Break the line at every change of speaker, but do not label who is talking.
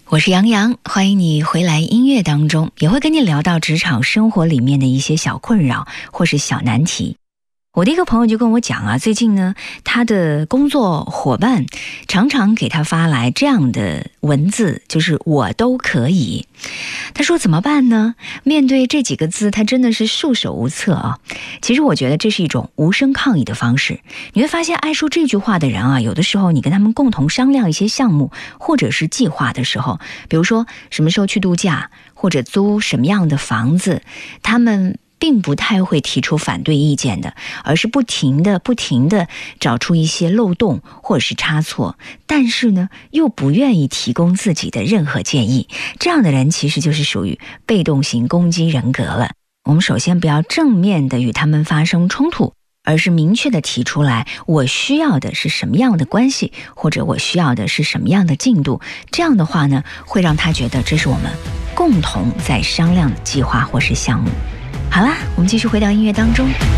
我是杨洋，欢迎你回来音乐当中，也会跟你聊到职场生活里面的一些小困扰或是小难题。我的一个朋友就跟我讲啊，最近呢，他的工作伙伴常常给他发来这样的文字，就是我都可以。他说怎么办呢？面对这几个字，他真的是束手无策啊。其实我觉得这是一种无声抗议的方式。你会发现爱说这句话的人啊，有的时候你跟他们共同商量一些项目或者是计划的时候，比如说什么时候去度假，或者租什么样的房子，他们并不太会提出反对意见的，而是不停的找出一些漏洞或者是差错，但是呢，又不愿意提供自己的任何建议。这样的人其实就是属于被动型攻击人格了。我们首先不要正面的与他们发生冲突，而是明确的提出来，我需要的是什么样的关系，或者我需要的是什么样的进度。这样的话呢，会让他觉得这是我们共同在商量的计划或是项目。好啦，我们继续回到音乐当中。